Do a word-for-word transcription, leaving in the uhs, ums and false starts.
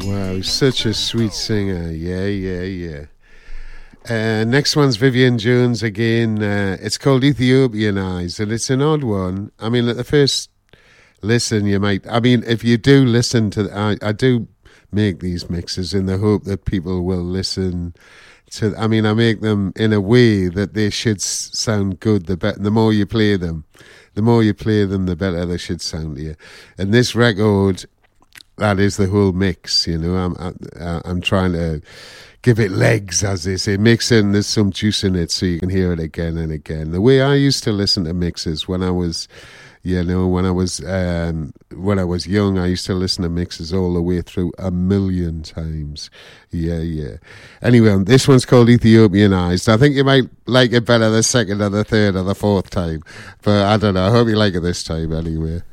Wow, such a sweet singer. Yeah, yeah, yeah. Uh, next one's Vivian Jones again. Uh, it's called Ethiopian Eyes, and it's an odd one. I mean, at the first listen, you might... I mean, if you do listen to... I, I do make these mixes in the hope that people will listen to... I mean, I make them in a way that they should s- sound good. The, be- the more you play them, the more you play them, the better they should sound to you. And this record... That is the whole mix, you know. I'm I, I'm trying to give it legs, as they say. Mix in, there's some juice in it so you can hear it again and again. The way I used to listen to mixes when I was, you know, when I was um, when I was young, I used to listen to mixes all the way through a million times. Yeah, yeah. Anyway, this one's called Ethiopian Eyes. I think you might like it better the second or the third or the fourth time. But I don't know. I hope you like it this time anyway.